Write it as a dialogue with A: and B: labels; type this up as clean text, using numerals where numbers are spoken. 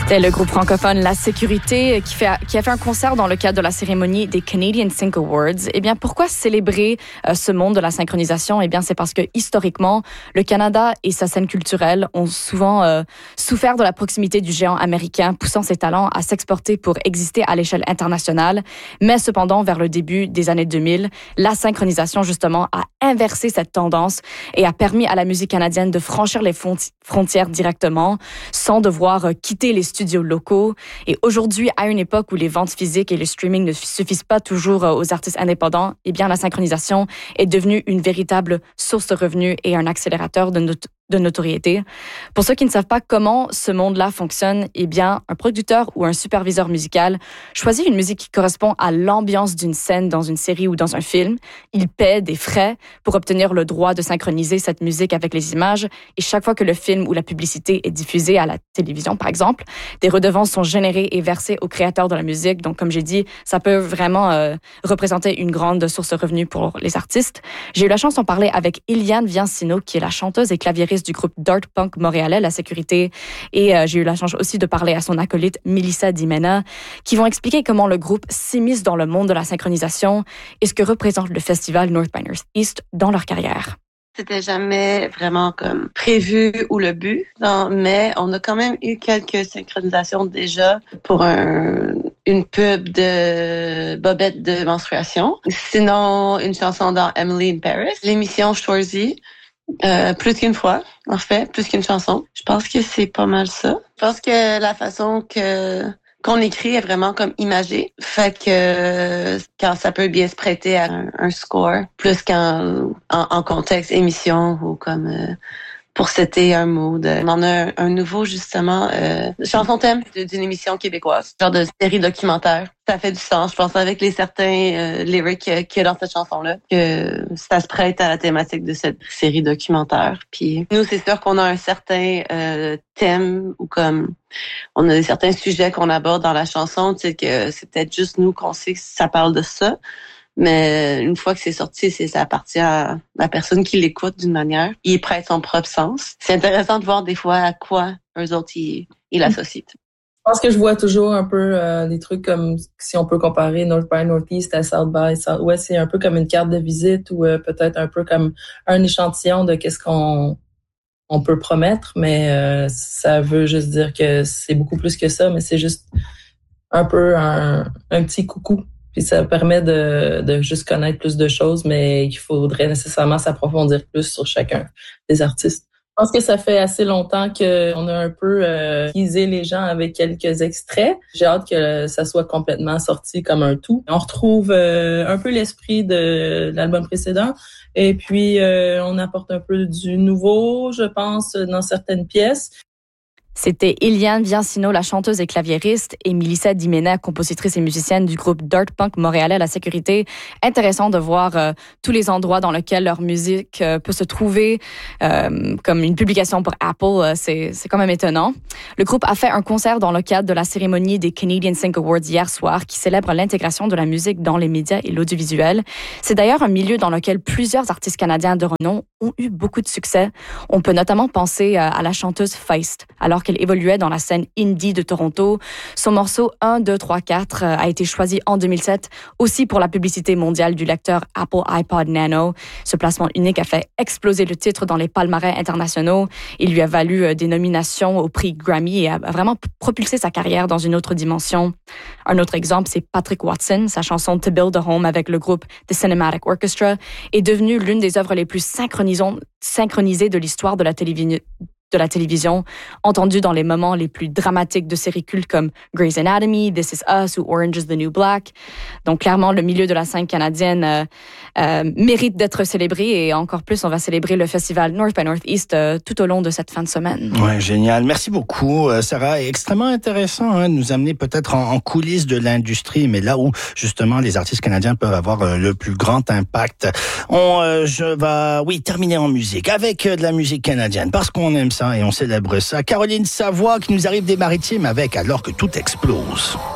A: C'était le groupe francophone La Sécurité qui a fait un concert dans le cadre de la cérémonie des Canadian Sync Awards. Eh bien, pourquoi célébrer ce monde de la synchronisation? Eh bien, c'est parce que historiquement, le Canada et sa scène culturelle ont souvent souffert de la proximité du géant américain, poussant ses talents à s'exporter pour exister à l'échelle internationale. Mais cependant, vers le début des années 2000, la synchronisation, justement, a inversé cette tendance et a permis à la musique canadienne de franchir les frontières directement, sans devoir quitter les studios locaux. Et aujourd'hui, à une époque où les ventes physiques et le streaming ne suffisent pas toujours aux artistes indépendants, eh bien, la synchronisation est devenue une véritable source de revenus et un accélérateur de notoriété. Pour ceux qui ne savent pas comment ce monde-là fonctionne, eh bien, un producteur ou un superviseur musical choisit une musique qui correspond à l'ambiance d'une scène dans une série ou dans un film. Il paie des frais pour obtenir le droit de synchroniser cette musique avec les images. Et chaque fois que le film ou la publicité est diffusée à la télévision, par exemple, des redevances sont générées et versées aux créateurs de la musique. Donc, comme j'ai dit, ça peut vraiment représenter une grande source de revenus pour les artistes. J'ai eu la chance d'en parler avec Iliane Viancino, qui est la chanteuse et claviériste du groupe Dart Punk montréalais, La Sécurité. Et j'ai eu la chance aussi de parler à son acolyte, Melissa Dimena, qui vont expliquer comment le groupe s'immisce dans le monde de la synchronisation et ce que représente le festival North by Northeast dans leur carrière.
B: C'était jamais vraiment comme prévu ou le but, mais on a quand même eu quelques synchronisations déjà pour une pub de bobette de menstruation. Sinon, une chanson dans Emily in Paris, l'émission Shoresy, plus qu'une fois, en fait, plus qu'une chanson. Je pense que c'est pas mal ça. Je pense que la façon qu'on écrit est vraiment comme imagé. Fait que quand ça peut bien se prêter à un score, plus qu'en contexte émission ou comme pour setter un mood. On en a un nouveau, justement, chanson thème d'une émission québécoise, genre de série documentaire. Ça fait du sens, je pense, avec les certains lyrics qu'il y a dans cette chanson-là, que ça se prête à la thématique de cette série documentaire. Puis nous, c'est sûr qu'on a un certain thème ou comme on a certains sujets qu'on aborde dans la chanson, tu sais, que c'est peut-être juste nous qu'on sait que ça parle de ça. Mais une fois que c'est sorti, ça appartient à la personne qui l'écoute d'une manière. Il prête son propre sens. C'est intéressant de voir des fois à quoi eux autres ils l'associent.
C: Je pense que je vois toujours un peu des trucs comme, si on peut comparer North by Northeast à South by Southwest, c'est un peu comme une carte de visite ou peut-être un peu comme un échantillon de qu'est-ce qu'on peut promettre, mais ça veut juste dire que c'est beaucoup plus que ça, mais c'est juste un peu un petit coucou. Puis ça permet de juste connaître plus de choses, mais il faudrait nécessairement s'approfondir plus sur chacun des artistes. Je pense que ça fait assez longtemps qu'on a un peu teasé les gens avec quelques extraits. J'ai hâte que ça soit complètement sorti comme un tout. On retrouve un peu l'esprit de l'album précédent et puis on apporte un peu du nouveau, je pense, dans certaines pièces.
A: C'était Iliane Viancino, la chanteuse et claviériste, et Melissa Dimena, compositrice et musicienne du groupe Dart Punk montréalais La Sécurité. Intéressant de voir tous les endroits dans lesquels leur musique peut se trouver, comme une publication pour Apple, c'est quand même étonnant. Le groupe a fait un concert dans le cadre de la cérémonie des Canadian Sync Awards hier soir, qui célèbre l'intégration de la musique dans les médias et l'audiovisuel. C'est d'ailleurs un milieu dans lequel plusieurs artistes canadiens de renom ont eu beaucoup de succès. On peut notamment penser à la chanteuse Feist, alors qu'elle évoluait dans la scène indie de Toronto. Son morceau 1, 2, 3, 4 a été choisi en 2007, aussi pour la publicité mondiale du lecteur Apple iPod Nano. Ce placement unique a fait exploser le titre dans les palmarès internationaux. Il lui a valu des nominations au prix Grammy et a vraiment propulsé sa carrière dans une autre dimension. Un autre exemple, c'est Patrick Watson. Sa chanson To Build a Home avec le groupe The Cinematic Orchestra est devenue l'une des œuvres les plus synchronisées de l'histoire de la télévision, entendue dans les moments les plus dramatiques de séries cultes comme Grey's Anatomy, This Is Us ou Orange is the New Black. Donc clairement, le milieu de la scène canadienne mérite d'être célébré et encore plus, on va célébrer le festival North by Northeast tout au long de cette fin de semaine.
D: Ouais, génial. Merci beaucoup, Sarah. Extrêmement intéressant de nous amener peut-être en coulisses de l'industrie, mais là où justement les artistes canadiens peuvent avoir le plus grand impact. Je vais terminer en musique avec de la musique canadienne parce qu'on aime ça et on célèbre ça. Caroline Savoie qui nous arrive des Maritimes avec Alors que tout explose.